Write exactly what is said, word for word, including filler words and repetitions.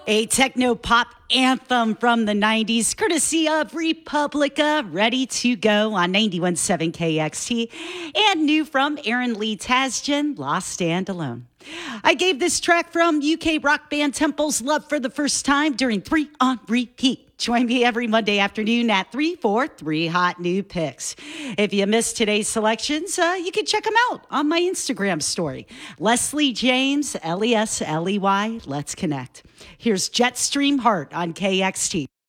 A techno pop anthem from the nineties, courtesy of Republica, ready to go on ninety-one point seven K X T, and new from Aaron Lee Tasjan, Lost Stand Alone. I gave this track from U K rock band Temple's Love for the first time during three on Repeat. Join me every Monday afternoon at three for three hot new picks. If you missed today's selections, uh, you can check them out on my Instagram story. Leslie James, L E S L E Y, let's connect. Here's Jetstream Heart on K X T.